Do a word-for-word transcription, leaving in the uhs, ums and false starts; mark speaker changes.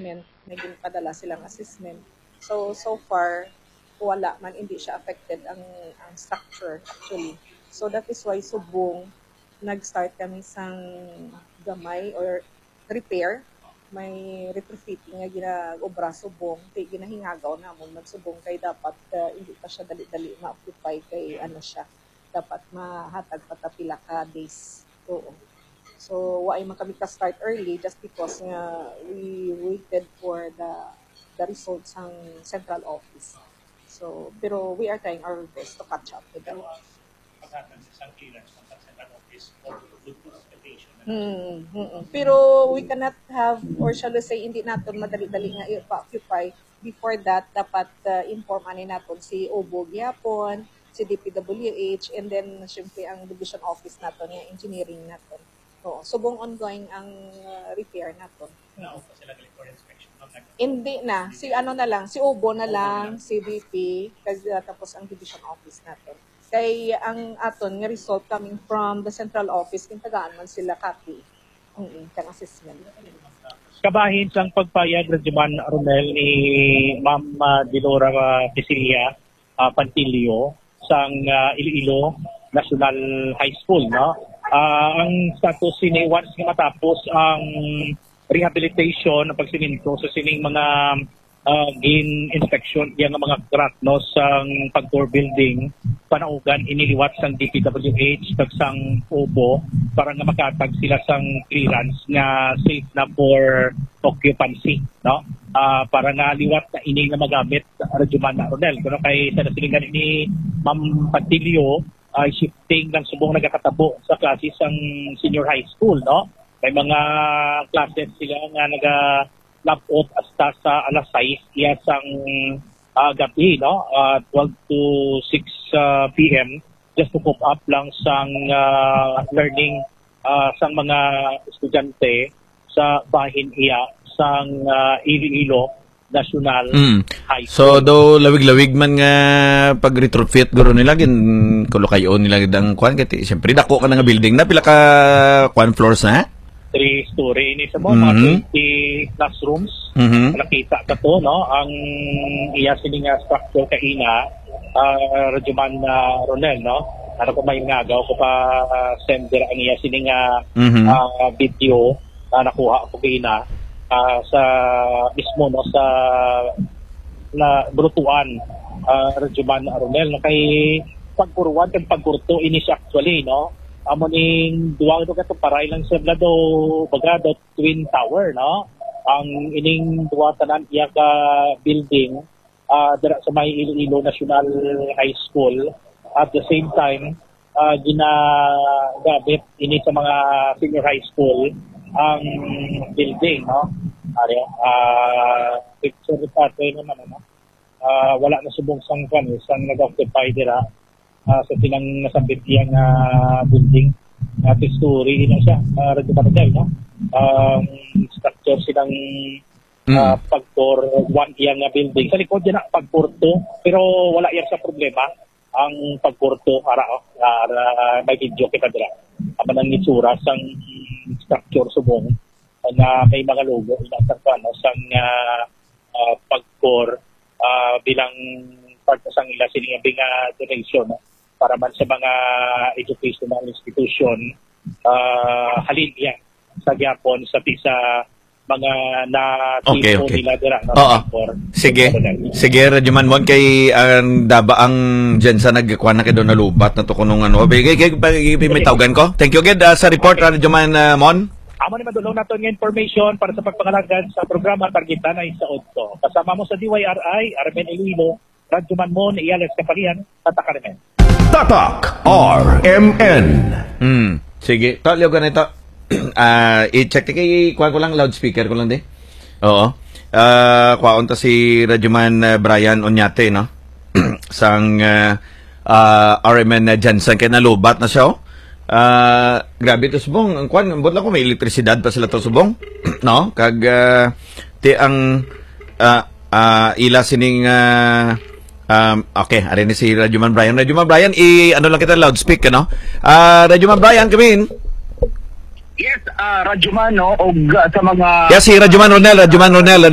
Speaker 1: assessment, naging padala silang assessment. So, so far, wala man, hindi siya affected ang, ang structure actually. So, that is why subong, nag-start kami sang gamay or repair. May retrofitting nga gina-obra subong, kay ginahingagaw na mo magsubong kay dapat uh, hindi pa siya dali-dali ma-occupy kay ano siya. Dapat mahatag pa ta pila ka days. Oo. So, why man kami ka-start early just because nga we waited for the the results ng central office. So, pero we are trying our best to catch up with that. Hmm, hmm, pero we cannot have, or shall we say, hindi natin madali-dali nga i-occupy. Before that, dapat uh, inform ani natin si O B O gyapon, si D P W H, and then syempre ang division office natin, yung engineering natin. So, subong ongoing ang uh, repair natin.
Speaker 2: No, kasi lagi for inspection.
Speaker 1: Hindi na. Si ano na lang, si O B O na lang, si D P, kasi uh, tapos ang division office natin. Kay ang aton nga result coming from the central office, kintagaan man sila copy ng mm assessment.
Speaker 2: Kabahin sang pagpayag Radyoman Ronel ni Ma'am uh, Dilora uh, Cecilia uh, Pantilio sang uh, Iloilo National High School, no? Uh, ang status sini once nga matapos ang rehabilitation ng pagsiminto sa sining mga uh, gain inspection yang mga crack no sang pag-core building panaugan iniliwat sang D P W H kag sang O B O para nga makatag sila sang clearance nga safe na for occupancy, no? Uh, para nga liwat na ini nga magamit Radyoman Ronel kuno kay sa nasilingan ni Ma'am Pantilio uh, shifting lang subong nagakatabo sa klase sang senior high school, no? May mga classes sila nga naga lapot hasta sa alas sais iya sang uh, gabi, no? Uh, twelve to six uh, p m just to cope up lang sang uh, learning uh, sang mga estudyante sa bahin iya sang uh, Iloilo National mm. High
Speaker 3: So
Speaker 2: School.
Speaker 3: do lawig-lawig man nga pag retrofit guro nila gin kulukayon nila dang kwan kay syempre dako ka nga building na pila ka kwan floors na?
Speaker 2: Three story ini sa mo
Speaker 3: mm-hmm.
Speaker 2: mga twenty classrooms.
Speaker 3: Mm-hmm.
Speaker 2: Nakita ka to, no? Ang iya sini nga structure ka ina uh, Radyoman uh, Ronel, no? Ano ko may ngagaw ko pa uh, sender ang iya sini nga mm-hmm. uh, video na uh, nakuha ko ina uh, sa mismo no sa na brutuan uh, Radyoman Ronel no kay pagpuruan kag pagkurto ini siya actually, no? Amo ning duwa ito kato paray lang sa blado bagado twin tower, no? Ang ining duwa tanan iya ka building uh, dira sa may Iloilo National High School at the same time uh, ginagamit ini sa mga senior high school ang building, no? Ari uh, picture pato naman, no? Uh, wala na subong sang kan sang nag-occupy dira Uh, sa silang nasabit yang uh, building at uh, story na siya uh, Radyoman Ronel, no? Um, structure silang uh, mm. pag-core one yang uh, building sa likod yan na pag-porto pero wala yan sa problema ang pag-porto para oh, uh, may video kita dira aman ang itsura sang structure subong uh, na may mga logo inasang ano sang uh, uh, pag-core uh, bilang part na sang ila siningabing uh, donation, no? Para man sa mga educational institution uh, halin yan sa gyapon sa pisa mga na
Speaker 3: okay,
Speaker 2: tipo
Speaker 3: okay.
Speaker 2: nila dira, no?
Speaker 3: Oo. Sige. Sige Radyoman mo kay ang uh, daba ang dyan sa nagkuha na kay doon nalubat na to kunong ano. Kay kay may tawgan ko. Thank you again uh, sa report okay. Radyoman uh, Mon.
Speaker 2: Amo ni madulong naton nga information para sa pagpangalagan sa programa Targetan ay sa Odto. Kasama mo sa D Y R I Armen Iloilo, Radyoman Mon, Iyales Kapalian, Tatak Armen.
Speaker 4: Tatak R M N.
Speaker 3: Hmm. Sige. To, liyo ganito. uh, i-check kay kuha ko lang loudspeaker ko lang di. Oo. Uh, kuha unta si Radyoman uh, Brian Onyate, no? Sang uh, uh, R M N uh, Jansen kay nalubat na siya, oh. Uh, grabe to subong. Ang kuan, ambot lang ko may elektrisidad pa sila to subong. No? Kag uh, ti ang uh, uh, ila sining uh, Um, okay, ari ni si Radyoman Brian. Radyoman Brian, i ano lang kita loudspeaker, no? Ah, uh, Radyoman Brian, come in.
Speaker 5: Yes, uh, Radyoman, no? O uh, sa mga...
Speaker 3: Yes, si Radyoman Ronel, Radyoman Ronel.